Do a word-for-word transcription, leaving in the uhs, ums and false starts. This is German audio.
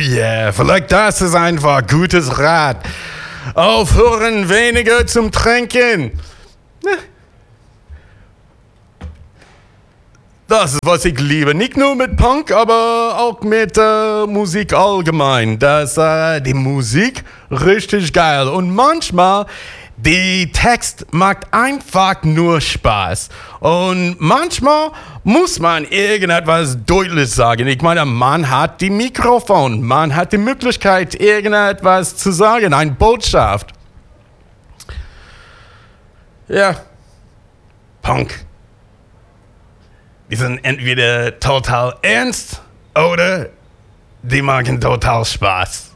yeah, vielleicht das ist einfach gutes Rat. Aufhören, weniger zum Trinken. Das ist, was ich liebe. Nicht nur mit Punk, aber auch mit äh, Musik allgemein. Das, äh, die Musik richtig geil. Und manchmal, die Text macht einfach nur Spaß. Und manchmal muss man irgendetwas deutlich sagen. Ich meine, man hat die Mikrofon. Man hat die Möglichkeit, irgendetwas zu sagen. Eine Botschaft. Ja. Punk. Die sind entweder total ernst oder die machen total Spaß.